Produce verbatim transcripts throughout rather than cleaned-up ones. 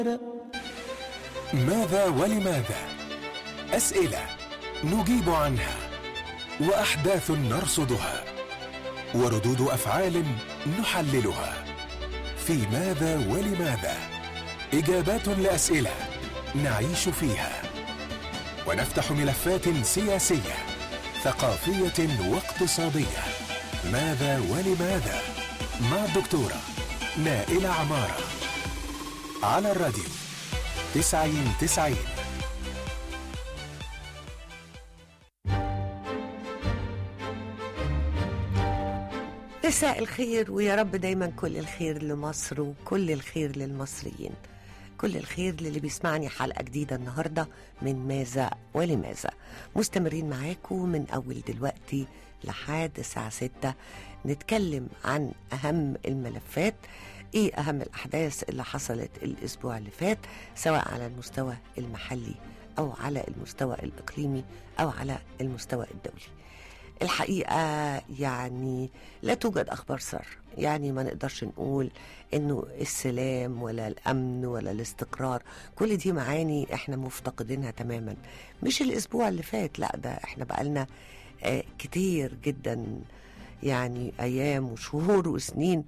ماذا ولماذا؟ أسئلة نجيب عنها، وأحداث نرصدها، وردود أفعال نحللها. في ماذا ولماذا؟ إجابات لأسئلة نعيش فيها، ونفتح ملفات سياسية ثقافية واقتصادية. ماذا ولماذا؟ مع الدكتورة نائلة عمارة على الراديو تسعين تسعين. مساء الخير، ويا رب دايما كل الخير لمصر وكل الخير للمصريين، كل الخير للي بيسمعني. حلقة جديدة النهاردة من ماذا ولماذا، مستمرين معاكم من أول دلوقتي لحد الساعة ستة. نتكلم عن أهم الملفات، إيه أهم الأحداث اللي حصلت الأسبوع اللي فات، سواء على المستوى المحلي أو على المستوى الإقليمي أو على المستوى الدولي. الحقيقة يعني لا توجد أخبار سر، يعني ما نقدرش نقول إنه السلام ولا الأمن ولا الاستقرار، كل دي معاني إحنا مفتقدينها تماما. مش الأسبوع اللي فات، لا ده إحنا بقالنا آه كتير جدا، يعني أيام وشهور وسنين،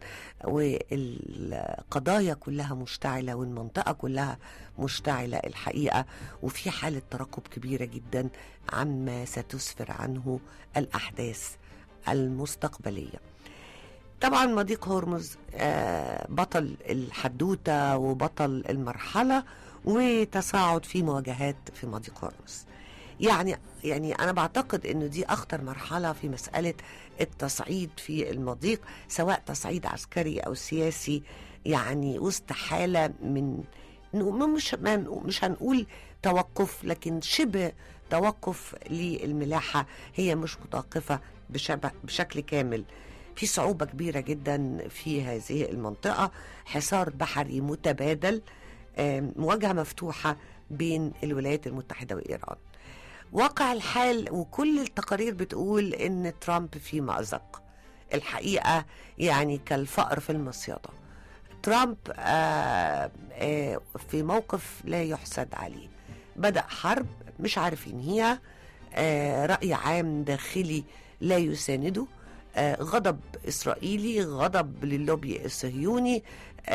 والقضايا كلها مشتعلة والمنطقة كلها مشتعلة الحقيقة، وفي حالة ترقب كبيرة جدا عما ستسفر عنه الأحداث المستقبلية. طبعا مضيق هرمز بطل الحدوتة وبطل المرحلة، وتصاعد في مواجهات في مضيق هرمز. يعني يعني أنا بعتقد إنه دي أخطر مرحلة في مسألة التصعيد في المضيق، سواء تصعيد عسكري أو سياسي، يعني وسط حالة من مش مش هنقول توقف، لكن شبه توقف للملاحة، هي مش متوقفة بشكل كامل. في صعوبة كبيرة جدا في هذه المنطقة، حصار بحري متبادل، مواجهة مفتوحة بين الولايات المتحدة وإيران. واقع الحال وكل التقارير بتقول ان ترامب في مأزق الحقيقة، يعني كالفأر في المصيدة. ترامب آآ آآ في موقف لا يحسد عليه، بدأ حرب مش عارف ينهيها، رأي عام داخلي لا يسانده، غضب إسرائيلي، غضب للوبي الصهيوني،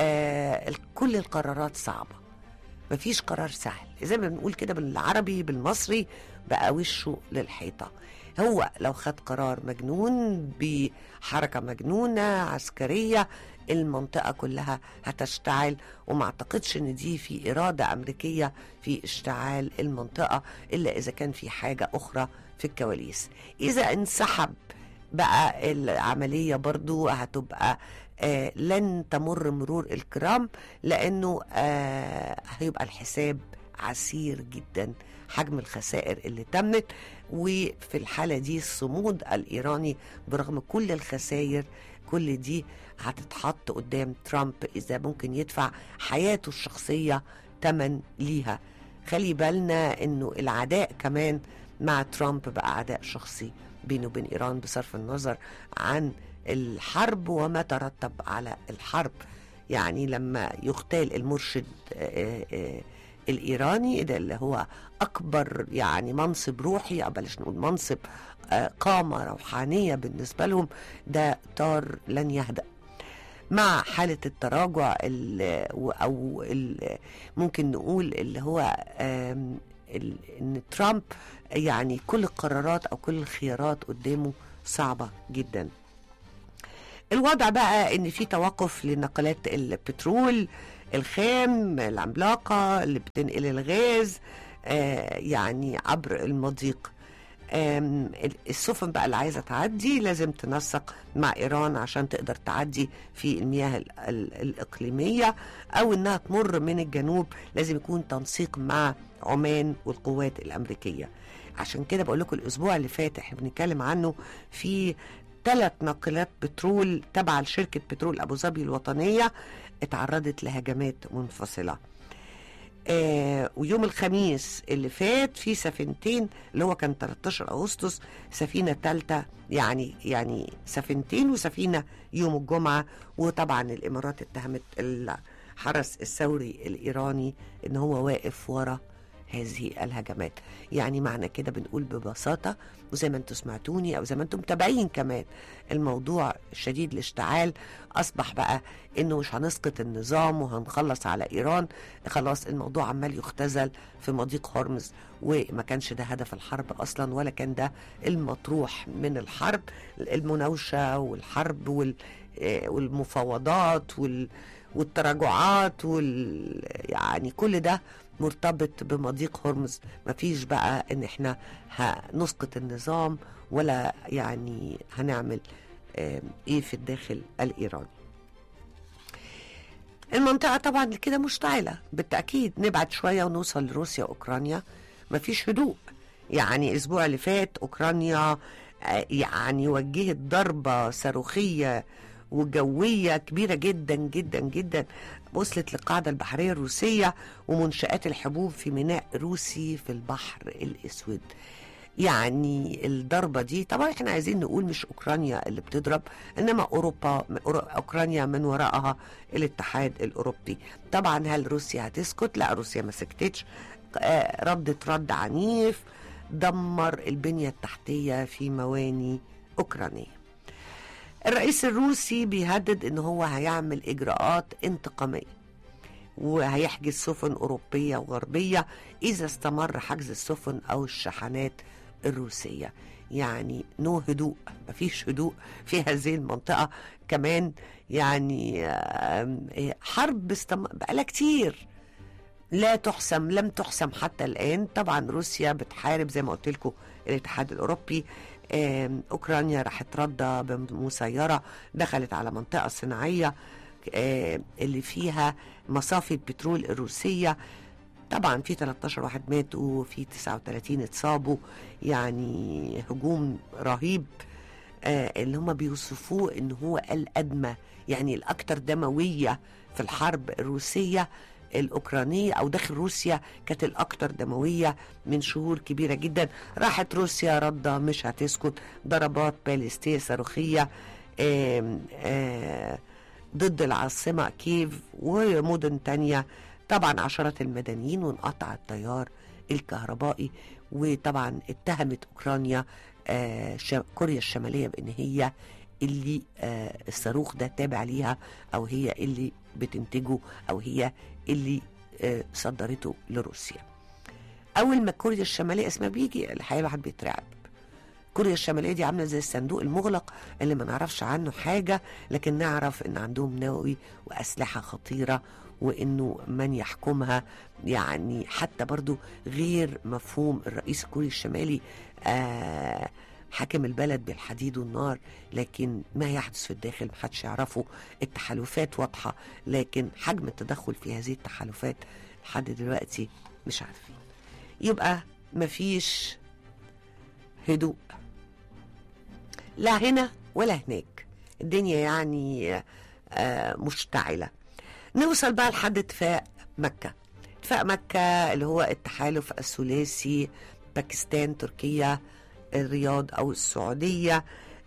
كل القرارات صعبة، مفيش قرار سهل، زي ما بنقول كده بالعربي بالمصري بقى وشه للحيطة. هو لو خد قرار مجنون بحركة مجنونة عسكرية، المنطقة كلها هتشتعل، وما اعتقدش ان دي في إرادة أمريكية في اشتعال المنطقة، إلا إذا كان في حاجة أخرى في الكواليس. إذا انسحب بقى العملية برضو هتبقى آه لن تمر مرور الكرام، لأنه آه هيبقى الحساب عسير جدا، حجم الخسائر اللي تمت. وفي الحالة دي الصمود الإيراني برغم كل الخسائر، كل دي هتتحط قدام ترامب إذا ممكن يدفع حياته الشخصية تمن ليها. خلي بالنا إنه العداء كمان مع ترامب بقى عداء شخصي بينه وبين إيران، بصرف النظر عن الحرب وما ترتب على الحرب. يعني لما يغتال المرشد آآ آآ الإيراني، ده اللي هو أكبر يعني منصب روحي، أو بلاش نقول منصب، قامة روحانية بالنسبة لهم، ده طار لن يهدأ. مع حالة التراجع أو ممكن نقول اللي هو إن ترامب يعني كل القرارات أو كل الخيارات قدامه صعبة جدا. الوضع بقى ان في توقف لنقلات البترول الخام العملاقة اللي بتنقل الغاز آه يعني عبر المضيق. السفن بقى اللي عايزة تعدي لازم تنسق مع إيران عشان تقدر تعدي في المياه ال ال الإقليمية، أو إنها تمر من الجنوب لازم يكون تنسيق مع عمان والقوات الأمريكية. عشان كده بقول لكم الأسبوع اللي فات احنا بنتكلم عنه في ثلاث ناقلات بترول تبع لشركة بترول أبو ظبي الوطنية اتعرضت لهجمات منفصلة. آه ويوم الخميس اللي فات في سفينتين، اللي هو كان ثلاثة عشر أغسطس، سفينة ثالثة، يعني يعني سفينتين وسفينة يوم الجمعة. وطبعا الإمارات اتهمت حرس الثوري الإيراني إن هو واقف ورا هذه الهجمات. يعني معنى كده بنقول ببساطة، وزي ما انتم سمعتوني أو زي ما انتم متابعين كمان، الموضوع شديد الاشتعال. أصبح بقى إنه مش هنسقط النظام وهنخلص على إيران، خلاص الموضوع عمال يختزل في مضيق هرمز، وما كانش ده هدف الحرب أصلا، ولا كان ده المطروح من الحرب. المناوشة والحرب وال والمفاوضات وال والتراجعات وال يعني كل ده مرتبط بمضيق هرمز. مفيش بقى ان احنا هنسقط النظام ولا يعني هنعمل ايه في الداخل الايراني. المنطقة طبعا كده مشتعلة بالتأكيد. نبعد شوية ونوصل لروسيا وأوكرانيا، مفيش هدوء. يعني الأسبوع اللي فات أوكرانيا يعني وجهت ضربة صاروخية وجوية كبيرة جدا جدا جدا، وصلت للقاعدة البحرية الروسية ومنشآت الحبوب في ميناء روسي في البحر الأسود. يعني الضربة دي طبعا احنا عايزين نقول مش أوكرانيا اللي بتضرب، إنما أوروبا، أوكرانيا من وراءها الاتحاد الأوروبي. طبعا هل روسيا هتسكت؟ لا، روسيا ما سكتتش، ردت رد عنيف دمر البنية التحتية في مواني أوكرانية. الرئيس الروسي بيهدد ان هو هيعمل اجراءات انتقامية وهيحجز سفن اوروبية وغربية اذا استمر حجز السفن او الشحنات الروسية. يعني نو هدوء، مفيش هدوء في هذه المنطقة كمان. يعني حرب بقالها كتير لا تحسم، لم تحسم حتى الآن. طبعا روسيا بتحارب زي ما قلت لكم الاتحاد الأوروبي. أوكرانيا راحت ردة بمسيرة، دخلت على منطقة صناعية اللي فيها مصافي البترول الروسية. طبعا في ثلاثة عشر واحد ماتوا وفي تسعة وثلاثين اتصابوا. يعني هجوم رهيب اللي هم بيوصفوه ان هو الأدمى، يعني الأكثر دموية في الحرب الروسية الأوكرانية أو داخل روسيا، كانت الأكثر دموية من شهور كبيرة جدا. راحت روسيا ردة مش هتسكت، ضربات باليستية صاروخية آم آم ضد العاصمة كييف ومدن تانية. طبعا عشرات المدنيين وانقطع التيار الكهربائي. وطبعا اتهمت أوكرانيا كوريا الشمالية بأن هي اللي الصاروخ ده تابع ليها، أو هي اللي بتنتجه، أو هي اللي صدرته لروسيا. أول ما كوريا الشمالية اسمها بيجي الحقيقة الواحد بيترعب. كوريا الشمالية دي عاملة زي الصندوق المغلق اللي ما نعرفش عنه حاجة، لكن نعرف إن عندهم نووي وأسلحة خطيرة، وإنه من يحكمها يعني حتى برضو غير مفهوم. الرئيس الكوري الشمالي آه حاكم البلد بالحديد والنار، لكن ما يحدث في الداخل محدش يعرفه. التحالفات واضحة، لكن حجم التدخل في هذه التحالفات لحد دلوقتي مش عارفين. يبقى مفيش هدوء لا هنا ولا هناك، الدنيا يعني آه مشتعلة. نوصل بقى لحد اتفاق مكة. اتفاق مكة اللي هو التحالف الثلاثي باكستان تركيا الرياض أو السعودية.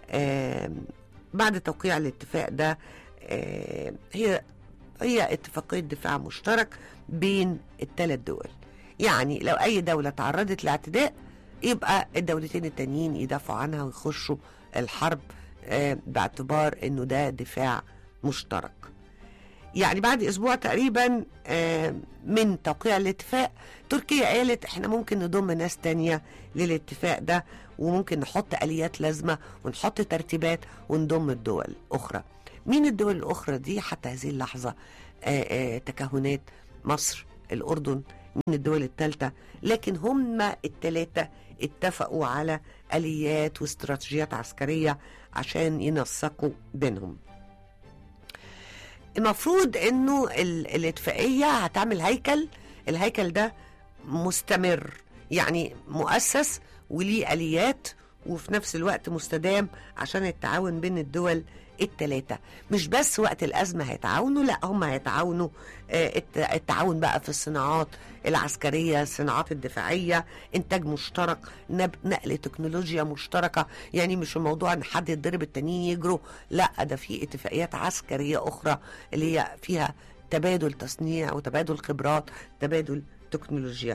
بعد توقيع الاتفاق ده هي هي اتفاقية دفاع مشترك بين الثلاث دول. يعني لو أي دولة تعرضت لاعتداء يبقى الدولتين التانيين يدافعوا عنها ويخشوا الحرب باعتبار انه ده دفاع مشترك. يعني بعد اسبوع تقريبا من توقيع الاتفاق، تركيا قالت احنا ممكن نضم ناس تانية للاتفاق ده، وممكن نحط آليات لازمة ونحط ترتيبات ونضم الدول الأخرى. مين الدول الأخرى دي حتى هذه اللحظة؟ آآ آآ تكهنات، مصر، الأردن، من الدول الثالثة. لكن هم الثلاثة اتفقوا على آليات واستراتيجيات عسكرية عشان ينسقوا بينهم. المفروض انه الاتفاقية هتعمل هيكل، الهيكل ده مستمر، يعني مؤسس وليه آليات وفي نفس الوقت مستدام عشان التعاون بين الدول الثلاثة. مش بس وقت الأزمة هيتعاونوا، لا هم هيتعاونوا التعاون بقى في الصناعات العسكرية، الصناعات الدفاعية، إنتاج مشترك، نقل تكنولوجيا مشتركة. يعني مش الموضوع أن حد يضرب التانيين يجروا، لا ده في اتفاقيات عسكرية أخرى اللي هي فيها تبادل تصنيع وتبادل خبرات، تبادل تكنولوجيا.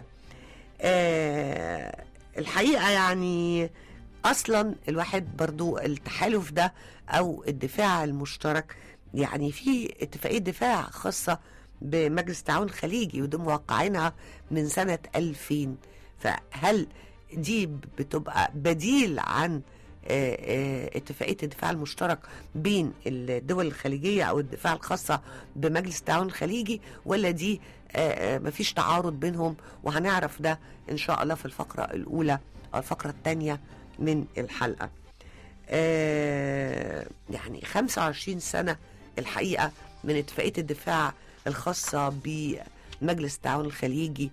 آه الحقيقة يعني أصلا الواحد برضو التحالف ده أو الدفاع المشترك، يعني في اتفاقية دفاع خاصة بمجلس التعاون الخليجي ودي موقعينها من سنة ألفين، فهل دي بتبقى بديل عن اتفاقية الدفاع المشترك بين الدول الخليجية أو الدفاع الخاصة بمجلس التعاون الخليجي، ولا دي مفيش تعارض بينهم؟ وهنعرف ده إن شاء الله في الفقرة الأولى أو الفقرة الثانية من الحلقة. يعني خمسة وعشرين سنة الحقيقة من اتفاقية الدفاع الخاصة بمجلس التعاون الخليجي،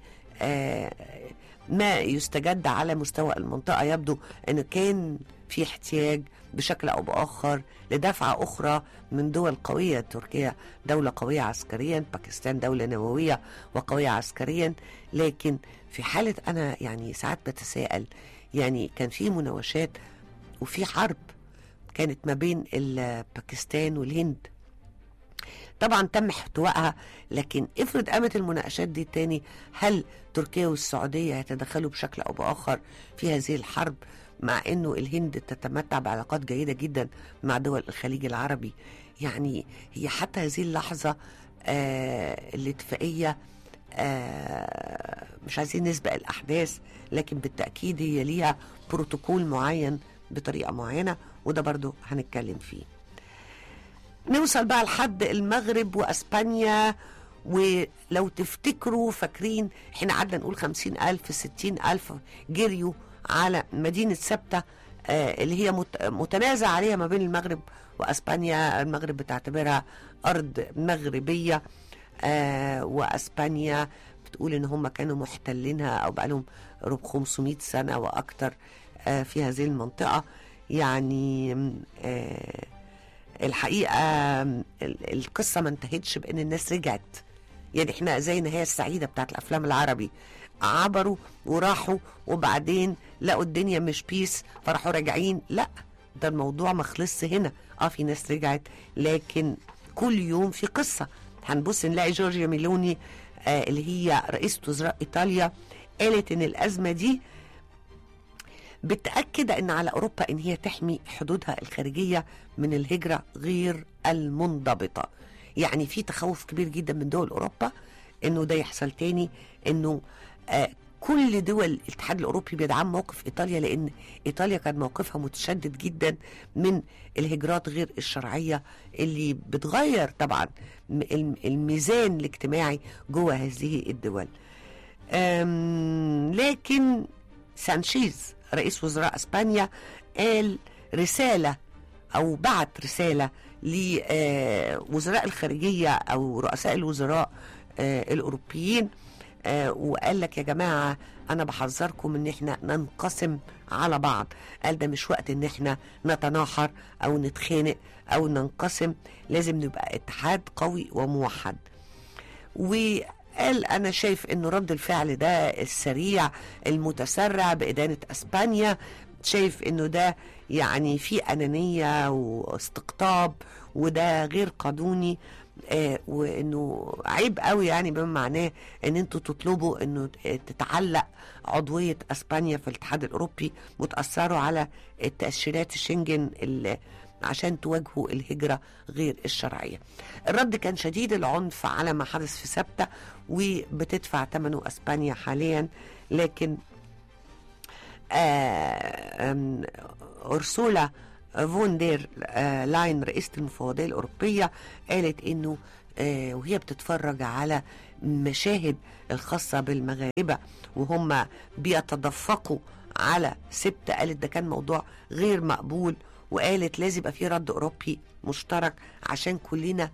ما يستجد على مستوى المنطقة يبدو أن كان في احتياج بشكل أو بآخر لدفعة أخرى من دول قوية. تركيا دولة قوية عسكريا، باكستان دولة نووية وقوية عسكريا، لكن في حالة أنا يعني ساعات بتساءل، يعني كان في مناوشات وفي حرب كانت ما بين باكستان والهند، طبعا تم احتوائها، لكن افرض قامت المناقشات دي تاني، هل تركيا والسعودية يتدخلوا بشكل أو بآخر في هذه الحرب، مع أنه الهند تتمتع بعلاقات جيدة جدا مع دول الخليج العربي؟ يعني هي حتى هذه اللحظة آه الاتفاقية آه مش عايزين نسبق الأحداث، لكن بالتأكيد هي ليها بروتوكول معين بطريقة معينة، وده برضو هنتكلم فيه. نوصل بقى لحد المغرب وأسبانيا، ولو تفتكروا فاكرين احنا قعدنا نقول خمسين ألف ستين ألف جريوا على مدينة سبتة آه اللي هي متنازع عليها ما بين المغرب وأسبانيا. المغرب بتعتبرها أرض مغربية آه وأسبانيا بتقول إن هم كانوا محتلينها أو بقى لهم خمسمائة سنة وأكتر آه في هذه المنطقة. يعني آه الحقيقة القصة ما انتهتش بأن الناس رجعت، يعني احنا زي النهاية السعيدة بتاعت الأفلام العربي، عبروا وراحوا وبعدين لقوا الدنيا مش بيس فراحوا راجعين. لا، ده الموضوع ما خلصش هنا. اه في ناس رجعت، لكن كل يوم في قصة. هنبص نلاقي جورجيا ميلوني آه اللي هي رئيسة وزراء إيطاليا قالت ان الأزمة دي بتأكد أن على أوروبا أن هي تحمي حدودها الخارجية من الهجرة غير المنضبطة. يعني في تخوف كبير جدا من دول أوروبا أنه ده يحصل تاني، أنه آه كل دول الاتحاد الأوروبي بيدعم موقف إيطاليا، لأن إيطاليا كان موقفها متشدد جدا من الهجرات غير الشرعية اللي بتغير طبعا الميزان الاجتماعي جوه هذه الدول. لكن سانشيز رئيس وزراء اسبانيا قال رسالة او بعت رسالة لوزراء الخارجية او رؤساء الوزراء الاوروبيين، وقال لك يا جماعة انا بحذركم ان احنا ننقسم على بعض. قال ده مش وقت ان احنا نتناحر او نتخانق او ننقسم، لازم نبقى اتحاد قوي وموحد. وقال أنا شايف أنه رد الفعل ده السريع المتسرع بإدانة أسبانيا، شايف أنه ده يعني في أنانية واستقطاب وده غير قانوني، آه وأنه عيب قوي، يعني بما معناه أن أنتوا تطلبوا أنه تتعلق عضوية أسبانيا في الاتحاد الأوروبي وتأثروا على التأشيرات الشنجن اللي عشان تواجهوا الهجرة غير الشرعية. الرد كان شديد العنف على ما حدث في سبتة، وبتدفع ثمنه أسبانيا حاليا. لكن أرسولا فون دير لاين رئيسة المفوضية الأوروبية قالت إنه وهي بتتفرج على مشاهد الخاصة بالمغاربة وهم بيتدفقوا على سبتة، قالت ده كان موضوع غير مقبول، وقالت لازم يبقى في رد أوروبي مشترك عشان كلنا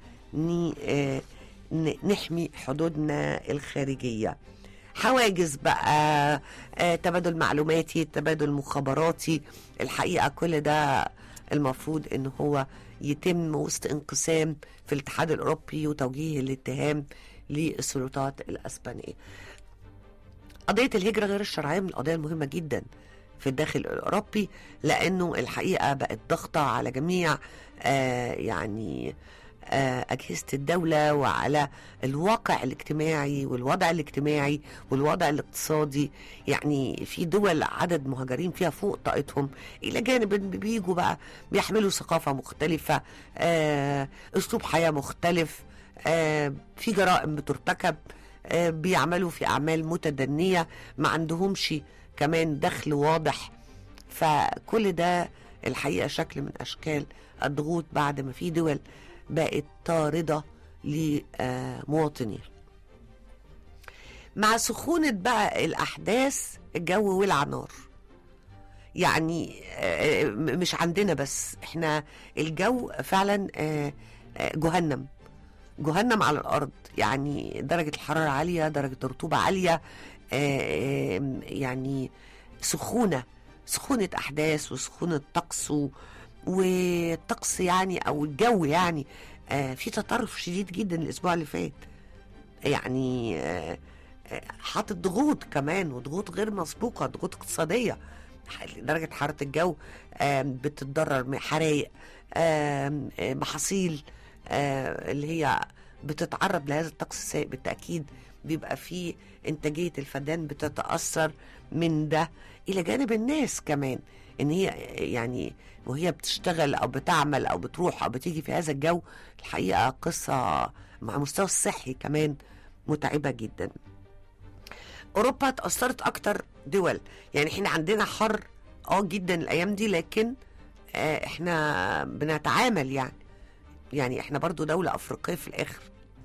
نحمي حدودنا الخارجية. حواجز بقى، تبادل معلوماتي، تبادل مخابراتي، الحقيقة كل ده المفروض ان هو يتم وسط انقسام في الاتحاد الأوروبي وتوجيه الاتهام للسلطات الأسبانية. قضية الهجرة غير الشرعية من القضايا المهمة جدا في الداخل الأوروبي، لأنه الحقيقة بقت ضغطة على جميع آه يعني أجهزة الدولة وعلى الواقع الاجتماعي والوضع الاجتماعي والوضع الاقتصادي. يعني في دول عدد مهاجرين فيها فوق طاقتهم، إلى جانب إن بيجوا بقى بيحملوا ثقافة مختلفة، أسلوب حياة مختلف، في جرائم بترتكب، بيعملوا في أعمال متدنية، ما عندهمش كمان دخل واضح. فكل ده الحقيقة شكل من أشكال الضغوط بعد ما في دول بقت طاردة لمواطنيها. مع سخونة بقى الأحداث الجو ولع نار. يعني مش عندنا بس، احنا الجو فعلا جهنم جهنم على الأرض. يعني درجة الحرارة عالية، درجة الرطوبة عالية، يعني سخونة سخونة أحداث وسخونة طقس، والطقس يعني أو الجو يعني في تطرف شديد جدا الأسبوع اللي فات. يعني حاطط ضغوط كمان، وضغوط غير مسبوقة، ضغوط اقتصادية. درجة حرارة الجو بتتضرر، حرايق، محاصيل اللي هي بتتعرض لهذا الطقس السيء بالتأكيد بيبقى فيه إنتاجية الفدان بتتأثر من ده، إلى جانب الناس كمان إن هي يعني وهي بتشتغل أو بتعمل أو بتروح أو بتيجي في هذا الجو. الحقيقة قصة مع مستوى الصحي كمان متعبة جدا. أوروبا تأثرت أكتر دول. يعني إحنا عندنا حر آه جدا الأيام دي، لكن آه إحنا بنتعامل يعني يعني إحنا برضو دولة أفريقية في الآخر.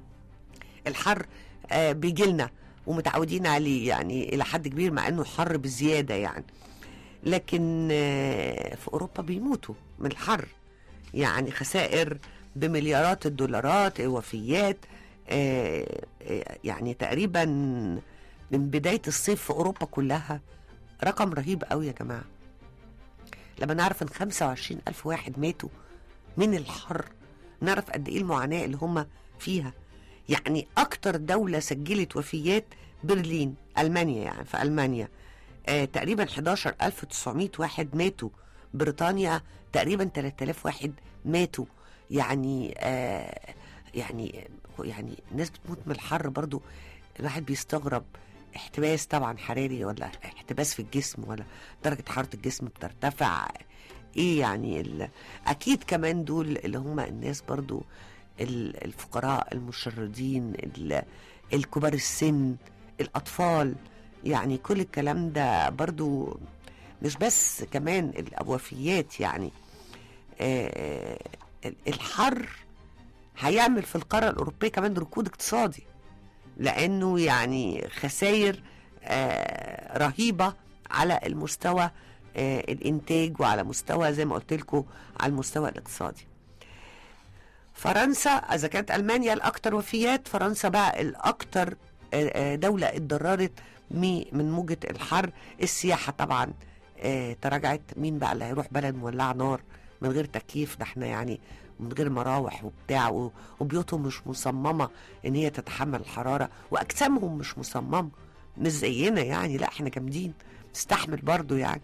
الحر آه بيجيلنا ومتعودين عليه يعني إلى حد كبير، مع أنه حر بزيادة يعني. لكن آه في أوروبا بيموتوا من الحر، يعني خسائر بمليارات الدولارات، وفيات. آه يعني تقريبا من بداية الصيف في أوروبا كلها رقم رهيب قوي يا جماعة. لما نعرف ان خمسة وعشرين ألف واحد ماتوا من الحر، نعرف قد ايه المعاناة اللي هم فيها. يعني اكتر دولة سجلت وفيات برلين، ألمانيا. يعني في ألمانيا آه تقريبا أحد عشر ألف وتسعمائة واحد ماتوا. بريطانيا تقريبا ثلاثة آلاف واحد ماتوا. يعني آه يعني يعني الناس بتموت من الحر برضو. الواحد بيستغرب، احتباس طبعا حراري ولا احتباس في الجسم ولا درجة حرارة الجسم بترتفع ايه يعني. اكيد كمان دول اللي هم الناس برضو الفقراء المشردين، الكبار السن، الاطفال. يعني كل الكلام ده برضو مش بس كمان الوفيات. يعني آه الحر هيعمل في القارة الأوروبية كمان ركود اقتصادي، لأنه يعني خسائر آه رهيبة على المستوى آه الإنتاج، وعلى مستوى زي ما قلت لكم على المستوى الاقتصادي. فرنسا إذا كانت ألمانيا الأكثر وفيات، فرنسا بقى الأكثر آه دولة اتضررت من موجة الحر. السياحة طبعا آه تراجعت. مين بقى اللي هيروح بلد مولعة نار من غير تكييف؟ ده احنا يعني من غير مراوح وبتاع، وبيوتهم مش مصممة ان هي تتحمل الحرارة، واجسامهم مش مصممة مش زينا يعني. لا احنا جامدين نستحمل برضو يعني.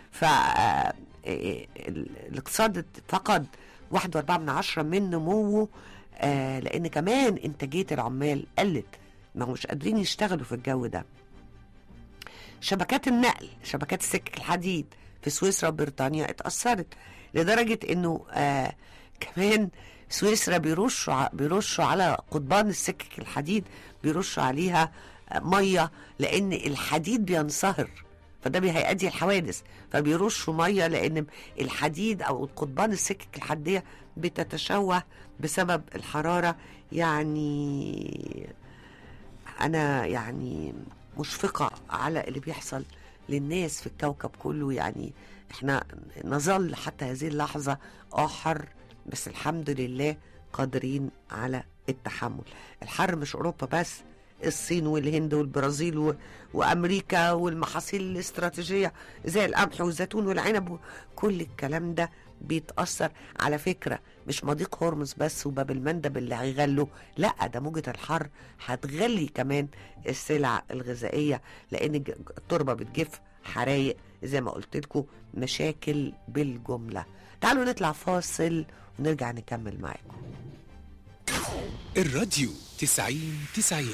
فالاقتصاد فقد واحد واربعة من عشرة من نموه، آه لان كمان انتاجية العمال قلت، ما هم مش قادرين يشتغلوا في الجو ده. شبكات النقل، شبكات السكك الحديد في سويسرا وبريطانيا اتأثرت لدرجة انه آه كمان سويسرا بيرشوا بيرشوا على قضبان السكك الحديد، بيرشوا عليها ميه لان الحديد بينصهر، فده هيؤدي الحوادث. فبيرشوا ميه لان الحديد او قضبان السكك الحديديه بتتشوه بسبب الحراره. يعني انا يعني مشفقه على اللي بيحصل للناس في الكوكب كله. يعني احنا نظل حتى هذه اللحظه اه حر، بس الحمد لله قادرين على التحمل. الحر مش أوروبا بس، الصين والهند والبرازيل و... وأمريكا والمحاصيل الاستراتيجية زي القمح والزيتون والعنب، كل الكلام ده بيتأثر. على فكرة مش مضيق هرمز بس وباب المندب اللي هيغلوا، لا ده موجة الحر هتغلي كمان السلع الغذائية، لأن التربة بتجف، حرايق زي ما قلت لكم، مشاكل بالجملة. تعالوا نطلع فاصل ونرجع نكمل معاكم. الراديو تسعين تسعين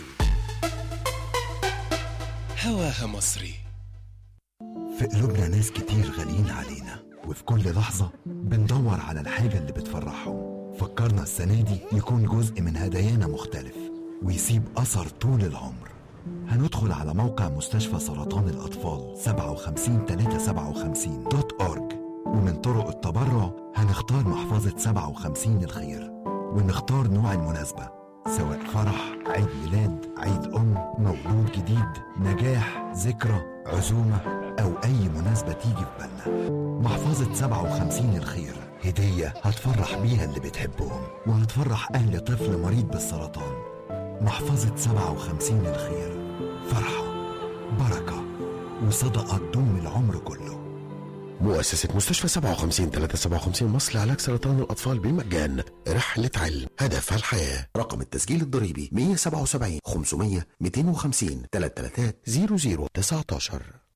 هواها مصري. في قلوبنا ناس كتير غاليين علينا، وفي كل لحظة بندور على الحاجة اللي بتفرحهم. فكرنا السنة دي يكون جزء من هدايانا مختلف ويسيب أثر طول العمر. هندخل على موقع مستشفى سرطان الأطفال سبعة وخمسين تلاتة سبعة وخمسين دوت أورج، ومن طرق التبرع هنختار محفظة سبعة وخمسين الخير، ونختار نوع المناسبة سواء فرح، عيد ميلاد، عيد أم، مولود جديد، نجاح، ذكرى، عزومة أو أي مناسبة تيجي في بالنا. محفظة سبعة وخمسين الخير هدية هتفرح بيها اللي بتحبهم وهتفرح أهل طفل مريض بالسرطان. محفظة سبعة وخمسين الخير، فرحة، بركة، وصدقة تدوم العمر كله. مؤسسة مستشفى سبعة وخمسين تلاتة سبعة وخمسين مصر لعلاج سرطان الأطفال بالمجان. رحلة علم هدفها الحياة. رقم التسجيل الضريبي مية وسبعة وسبعين خمسمية مئتين وخمسين تلاتة تلاتات صفر صفر تسعتاشر.